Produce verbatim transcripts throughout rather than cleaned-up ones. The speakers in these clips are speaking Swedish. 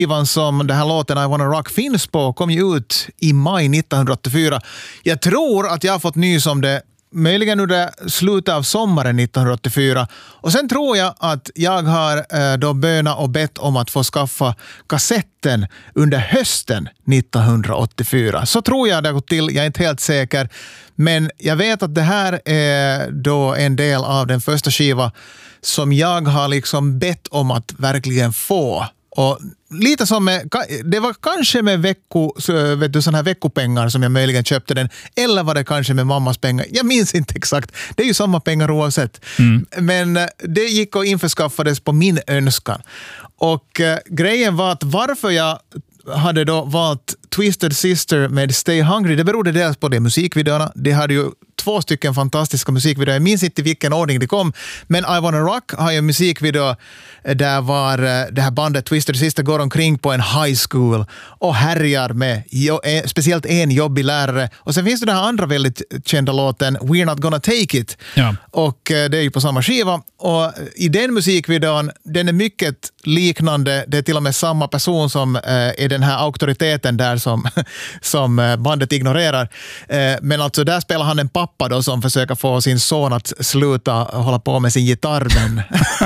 skivan som den här låten I Wanna Rock finns på kom ju ut i maj nittonhundraåttiofyra. Jag tror att jag har fått nys om det möjligen under slutet av sommaren nittonhundraåttiofyra. Och sen tror jag att jag har eh, då bönat och bett om att få skaffa kassetten under hösten nittonhundraåttiofyra. Så tror jag det har gått till, jag är inte helt säker. Men jag vet att det här är då en del av den första skiva som jag har liksom bett om att verkligen få. Och lite som med, det var kanske med vecko, vet du, såna här veckopengar som jag möjligen köpte den, eller var det kanske med mammas pengar, jag minns inte exakt, det är ju samma pengar oavsett, mm. men det gick och införskaffades på min önskan. Och eh, grejen var att varför jag hade då valt Twisted Sister med Stay Hungry, det berodde dels på de musikvideorna, det hade ju två stycken fantastiska musikvideor. Jag minns inte vilken ordning det kom, men I Wanna Rock har ju en musikvideo där var det här bandet Twisted Sister går omkring på en high school och härjar med jo, speciellt en jobbig lärare. Och sen finns det den här andra väldigt kända låten We're Not Gonna Take It. Ja. Och det är ju på samma skiva. Och i den musikvideon, den är mycket liknande. Det är till och med samma person som är den här auktoriteten där som, som bandet ignorerar. Men alltså där spelar han en pappa då som försöker få sin son att sluta hålla på med sin gitarr. Men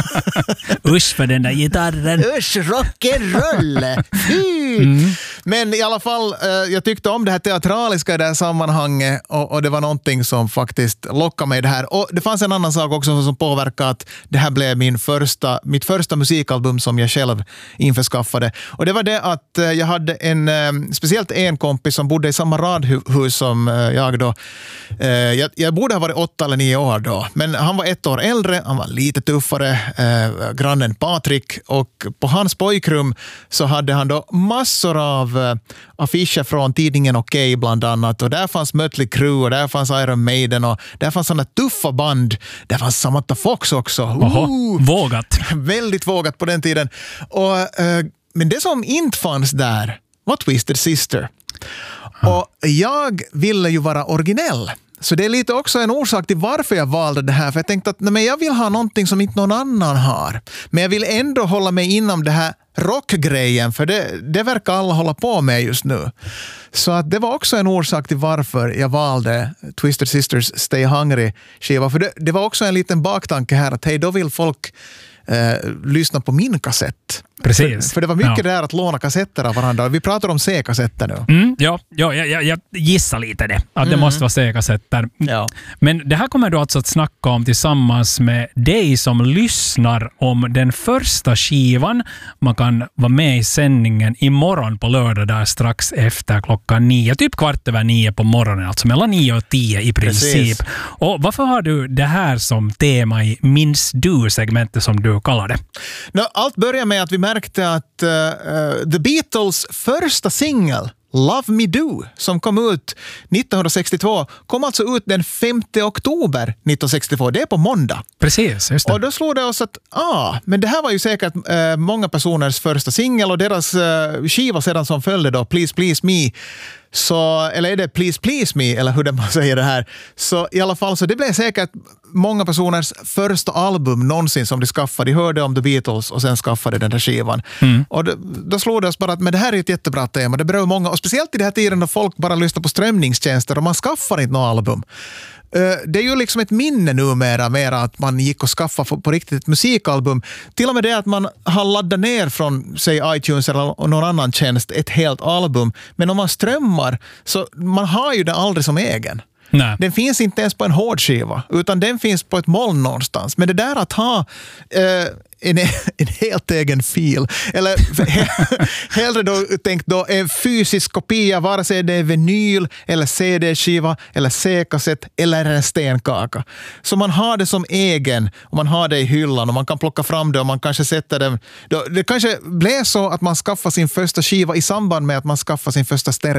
usch för den där gitarren. Usch, rock'n'roll. Mm. Men i alla fall, jag tyckte om det här teatraliska i det här sammanhanget och, och det var någonting som faktiskt lockade mig det här. Och det fanns en annan sak också som påverkade att det här blev min första, mitt första musikalbum som jag själv införskaffade. Och det var det att jag hade en, speciellt en kompis som bodde i samma radhus som jag då. Jag, jag borde ha varit åtta eller nio år då, men han var ett år äldre, han var lite tuffare, eh, grannen Patrik, och på hans pojkrum så hade han då massor av eh, affischer från tidningen Okej bland annat, och där fanns Mötley Crüe och där fanns Iron Maiden och där fanns sådana tuffa band, där fanns Samantha Fox också. Oho, vågat. Väldigt vågat på den tiden. Och, eh, men det som inte fanns där var Twisted Sister. Mm. Och jag ville ju vara originell. Så det är lite också en orsak till varför jag valde det här. För jag tänkte att nej, jag vill ha någonting som inte någon annan har. Men jag vill ändå hålla mig inom det här rockgrejen. För det, det verkar alla hålla på med just nu. Så att det var också en orsak till varför jag valde Twisted Sisters Stay Hungry skiva. För det, det var också en liten baktanke här att hej, då vill folk eh, lyssna på min kassett. Precis. För, för det var mycket ja. där att låna kassetter av varandra. Vi pratar om C-kassetter nu. Mm, ja, ja jag, jag gissar lite det. Att mm. det måste vara C-kassetter. Ja. Men det här kommer du alltså att snacka om tillsammans med dig som lyssnar om den första skivan. Man kan vara med i sändningen imorgon på lördag där strax efter klockan nio. Typ kvart över nio på morgonen. Alltså mellan nio och tio i princip. Precis. Och varför har du det här som tema i Minns du-segmentet som du kallar det? No, allt börjar med att vi märkte att uh, The Beatles första singel Love Me Do, som kom ut nittonhundrasextiotvå, kom alltså ut den femte oktober nittonhundrasextiotvå. Det är på måndag. Precis, just det. Och då slog det oss att, ah, men det här var ju säkert eh, många personers första singel och deras eh, skiva sedan som följde då, Please Please Me. Så, eller är det Please Please Me, eller hur det man säger det här. Så i alla fall, så det blev säkert många personers första album någonsin som de skaffade. De hörde om The Beatles och sen skaffade den där skivan. Mm. Och då, då slog det oss bara att men det här är ett jättebra tema. Det berör många, och speciellt i den här tiden när folk bara lyssnar på strömningstjänster och man skaffar inte något album. Det är ju liksom ett minne numera mera att man gick och skaffade på riktigt ett musikalbum. Till och med det att man har laddat ner från säg iTunes eller någon annan tjänst ett helt album. Men om man strömmar så man har ju den aldrig som egen. Nej. Den finns inte ens på en hårdskiva utan den finns på ett moln någonstans. Men det där att ha eh, en, en helt egen fil eller hellre då tänkt då en fysisk kopia, vare sig det är vinyl eller C D-skiva eller C-kassett eller en stenkaka. Så man har det som egen och man har det i hyllan och man kan plocka fram det och man kanske sätter det. Då, det kanske blev så att man skaffar sin första skiva i samband med att man skaffar sin första stereo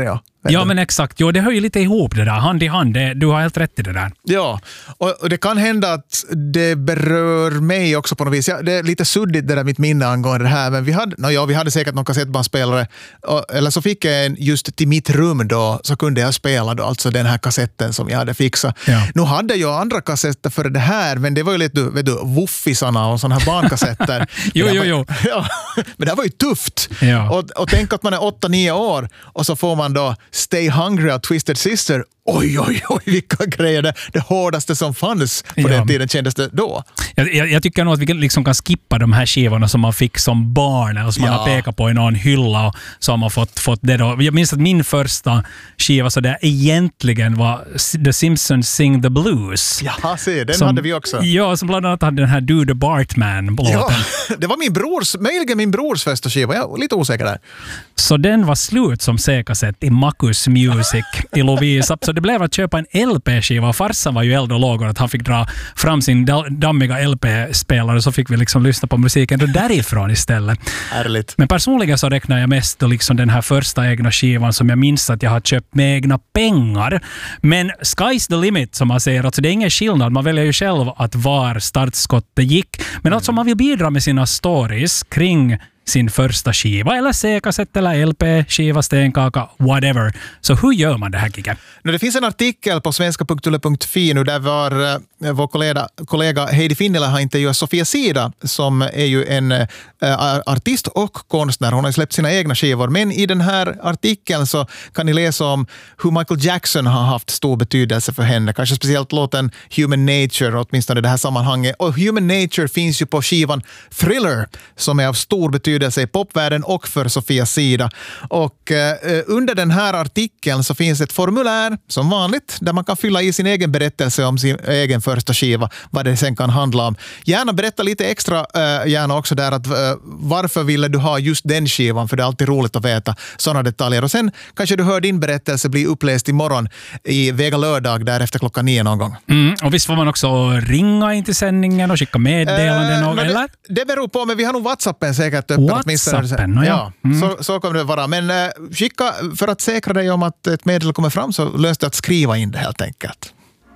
Ja, men exakt. Jo, det hör ju lite ihop det där, hand i hand. Det, du har helt rätt i det där. Ja, och, och det kan hända att det berör mig också på något vis. Ja, det är lite suddigt det där mitt minne angående det här, men vi hade, no, ja, vi hade säkert någon kassettbandspelare, och, eller så fick jag en just till mitt rum då, så kunde jag spela då, alltså den här kassetten som jag hade fixat. Ja. Nu hade jag andra kassetter för det här, men det var ju lite, vet du, woffisarna och sådana här barnkassetter. jo, jo, jo. Ja, men det här var ju tufft. Ja. Och, och tänk att man är åtta nio år och så får man då Stay Hungry av Twisted Sister. Oj, oj, oj, vilka grejer. Det, det hårdaste som fanns på ja. den tiden kändes det då. Jag, jag, jag tycker nog att vi liksom kan skippa de här skivorna som man fick som barn eller som ja. man har pekat på i någon hylla och så har man fått, fått det då. Jag minns att min första skiva så där egentligen var The Simpsons Sing the Blues. Ja, se, den som, hade vi också. Ja, som bland annat hade den här Do the Bartman-låten. Ja, det var min brors, möjligen min brors första skiva. Jag är lite osäker där. Så den var slut som C-kassett i Makus Music i Lovisa. Så det blev att köpa en L P-skiva. Farsan var ju eld och lågor att han fick dra fram sin dammiga L P-spelare, så fick vi liksom lyssna på musiken då därifrån istället. Ärligt. Men personligen så räknar jag mest då liksom den här första egna skivan som jag minns att jag har köpt med egna pengar. Men sky's the limit som man säger. Alltså det är ingen skillnad. Man väljer ju själv att var startskottet gick. Men alltså man vill bidra med sina stories kring sin första skiva, eller C-kassett, eller L P, skiva, stenkaka, whatever. Så hur gör man det här, Kike? Nu, det finns en artikel på svenska punkt yle punkt fi nu där var, uh, vår kollega, kollega Heidi Finnila har intervjuat Sofia Sida som är ju en uh, artist och konstnär. Hon har släppt sina egna skivor. Men i den här artikeln så kan ni läsa om hur Michael Jackson har haft stor betydelse för henne. Kanske speciellt låten Human Nature, åtminstone i det här sammanhanget. Och Human Nature finns ju på skivan Thriller som är av stor betydelse i popvärlden och för Sofias Sida. Och eh, under den här artikeln så finns ett formulär som vanligt där man kan fylla i sin egen berättelse om sin egen första skiva, vad det sen kan handla om. Gärna berätta lite extra, eh, gärna också där att eh, varför ville du ha just den skivan, för det är alltid roligt att veta sådana detaljer. Och sen kanske du hör din berättelse bli uppläst imorgon i Vega lördag där efter klockan nio någon gång. Mm, och visst får man också ringa in till sändningen och skicka meddelanden eh, och, eller? Det, det beror på, men vi har nog WhatsAppen säkert öppen. WhatsAppen, no, ja. Mm. Så, så kommer det vara. Men äh, skicka, för att säkra dig om att ett medel kommer fram så löst det att skriva in det helt enkelt.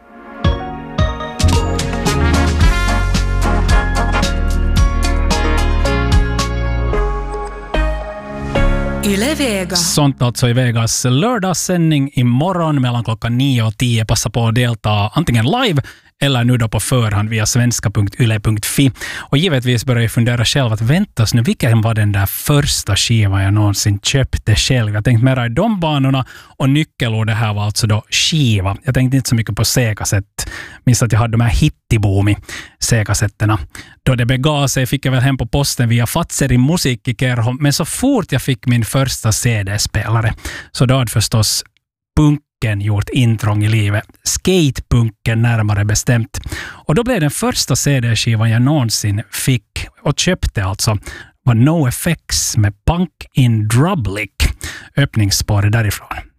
Yle Vega. Sånt alltså i Vegas lördagssändning imorgon mellan klockan nio och tio. Passa på att delta antingen live eller nu då på förhand via svenska punkt yle punkt fi. Och givetvis börjar jag fundera själv att väntas nu, vilken var den där första skivan jag någonsin köpte själv? Jag tänkte mera i de banorna, och nyckelord det här var alltså då skiva. Jag tänkte inte så mycket på C-kassett. Minns att jag hade de här Hittiboomi C-kassetterna. Då det begav sig fick jag väl hem på posten via Fatseri Musik i Kerho, men så fort jag fick min första C D-spelare så då hade förstås punk gjort intrång i livet. Skatepunken närmare bestämt. Och då blev den första C D-skivan jag någonsin fick och köpte alltså var NoFX med Punk in Drublic. Öppningsspåret därifrån.